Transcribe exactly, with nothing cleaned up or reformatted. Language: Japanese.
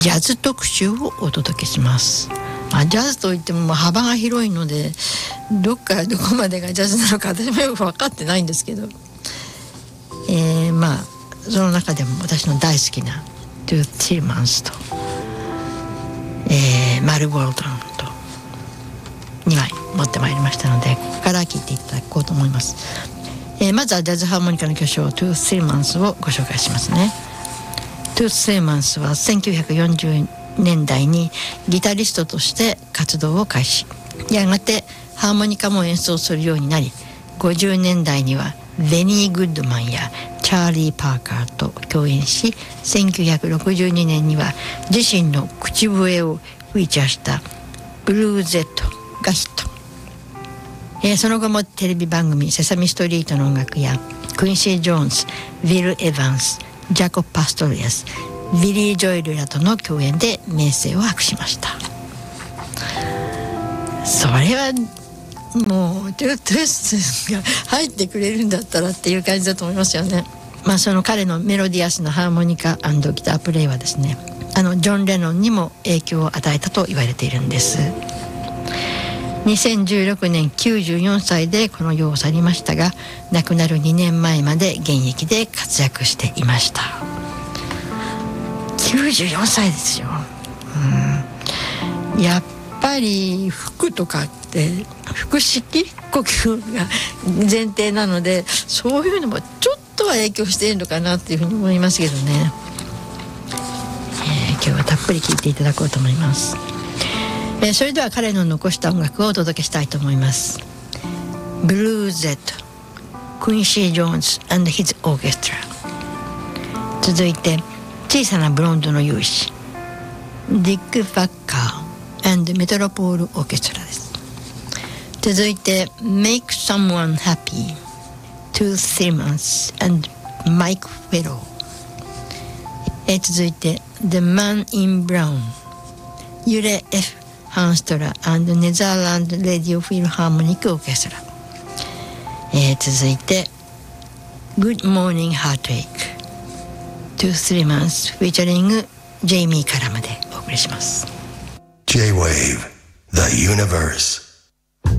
ジャズ特集をお届けします。まあ、ジャズといっても幅が広いのでどっからどこまでがジャズなのか私もよく分かってないんですけど、えー、まあその中でも私の大好きなトゥ・ティルマンスと、えー、マル・ボルトンとにまい持ってまいりましたので、ここから聴いていただこうと思います。えー、まずはジャズハーモニカの巨匠トゥ・ティルマンスをご紹介しますね。トゥ・ティルマンスはせんきゅうひゃくよんじゅうねんだいにギタリストとして活動を開始、やがてハーモニカも演奏するようになり、ごじゅうねんだいにはレニー・グッドマンやチャーリー・パーカーと共演し、せんきゅうひゃくろくじゅうにねんには自身の口笛をフィーチャーしたブルーゼットがヒット、えー、その後もテレビ番組セサミストリートの音楽やクインシー・ジョーンズ、ウィル・エヴァンス、ジャコ・パストリアス、ビリー・ジョエルらとの共演で名声を博しました。それはもうトゥ・トゥスが入ってくれるんだったらっていう感じだと思いますよね。まあその彼のメロディアスなハーモニカ&ギタープレイはですね、あのジョン・レノンにも影響を与えたと言われているんです。にせんじゅうろくねんきゅうじゅうよんさいでこの世を去りましたが、亡くなるにねんまえまで現役で活躍していました。きゅうじゅうよんさいですよ。うん、やっぱり腹とかって腹式呼吸が前提なので、そういうのもちょっとは影響しているのかなっていうふうに思いますけどね。えー、今日はたっぷり聴いていただこうと思います。えー、それでは彼の残した音楽をお届けしたいと思います。ブルーゼット、クインシー・ジョーンズ and his orchestra。 続いて小さなブロンドの勇士ディック・バッカー and メトロポール・オーケストラです。続いて Make Someone Happy to Simmons and Mike Fellow。 えー、続いて The Man in Brown ユレ F ハンストラ and ネザーランド・レディオ・フィルハーモニック・オーケストラ。えー、続いて Good Morning Heartache to Simmons featuring ジェイミー・カラムでお送りします。 J-Wave The Universe